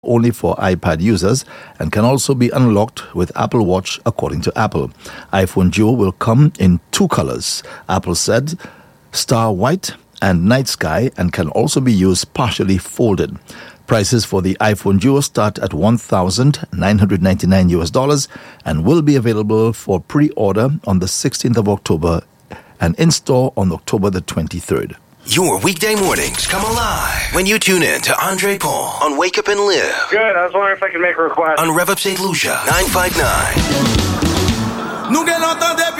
only for iPad users and can also be unlocked with Apple Watch, according to Apple. iPhone Duo will come in two colors, Apple said, Star White and Night Sky, and can also be used partially folded. Prices for the iPhone Duo start at $1,999 and will be available for pre-order on the 16th of October and in-store on October the 23rd. Your weekday mornings come alive when you tune in to Andre Paul on Wake Up and Live. Good. I was wondering if I could make a request. On Rev Up St. Lucia, 959.